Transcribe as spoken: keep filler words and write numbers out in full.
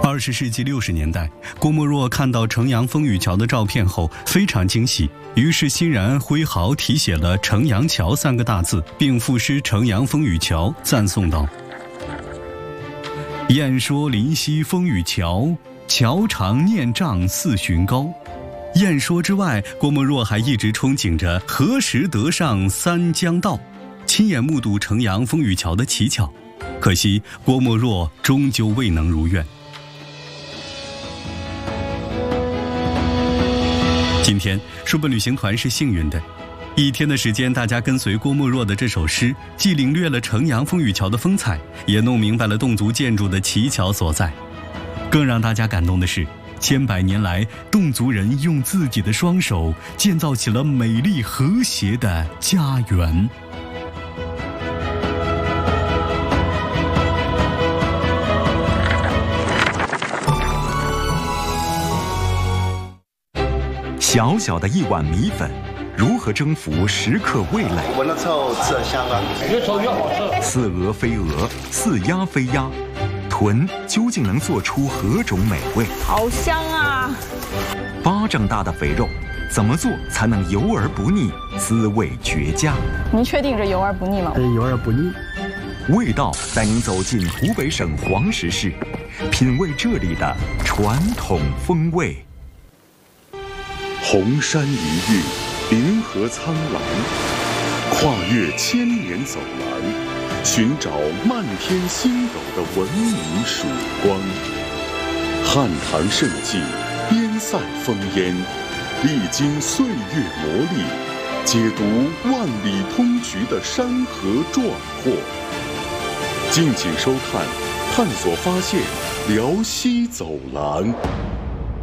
二十世纪六十年代，郭沫若看到城阳风雨桥的照片后非常惊喜，于是欣然挥毫题写了“城阳桥”三个大字，并赋诗“城阳风雨桥”，赞颂道：“燕说临溪风雨桥，桥长念丈四旬高。”燕说之外，郭沫若还一直憧憬着何时得上三江道，亲眼目睹城阳风雨桥的奇巧。可惜郭沫若终究未能如愿。今天书本旅行团是幸运的，一天的时间，大家跟随郭沫若的这首诗，既领略了城阳风雨桥的风采，也弄明白了侗族建筑的奇巧所在。更让大家感动的是，千百年来，侗族人用自己的双手建造起了美丽和谐的家园。 小小的一碗米粉，如何征服食客味蕾？ 闻了之后吃得香啊， 越抽越好吃。 似鹅非鹅，似鸭非鸭，豚究竟能做出何种美味？ 好香啊！ 巴掌大的肥肉，怎么做才能油而不腻，滋味绝佳？ 您确定这油而不腻吗？ 对，油而不腻。 味道带您走进湖北省黄石市，品味这里的传统风味。 红山一遇，银河苍蓝，跨越千年走廊，寻找漫天星斗的文明曙光。汉唐盛纪，边塞烽烟，历经岁月磨砺，解读万里通衢的山河壮阔。敬请收看《探索发现辽西走廊》。